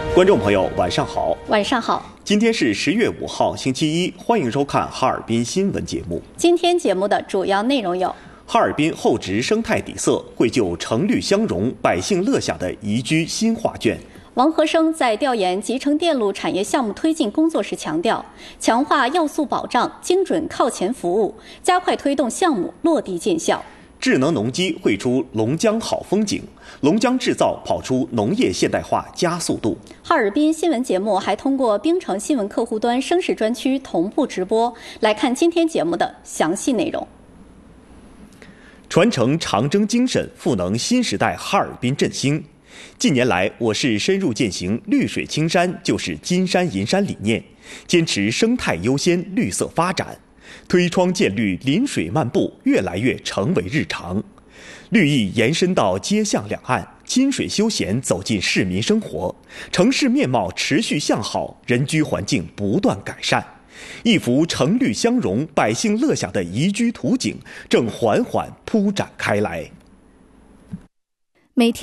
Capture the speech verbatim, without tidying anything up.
观众朋友，晚上好。 晚上好。 今天是十月五号，星期一，欢迎收看哈尔滨新闻节目。 今天节目的主要内容有： 哈尔滨厚植生态底色，绘就城绿相融、百姓乐享的宜居新画卷。 王和生在调研集成电路产业项目推进工作时强调，强化要素保障，精准靠前服务，加快推动项目落地见效。 智能农机绘出龙江好风景，龙江制造跑出农业现代化加速度。 哈尔滨新闻节目还通过冰城新闻客户端声势专区同步直播，来看今天节目的详细内容。 传承长征精神，赋能新时代哈尔滨振兴。近年来，我市深入践行绿水青山就是金山银山理念，坚持生态优先、绿色发展。推窗见绿，临水漫步，越来越成为日常。绿意延伸到街巷两岸，亲水休闲走进市民生活，城市面貌持续向好，人居环境不断改善。一幅城绿相融、百姓乐享的宜居图景正缓缓铺展开来。 每天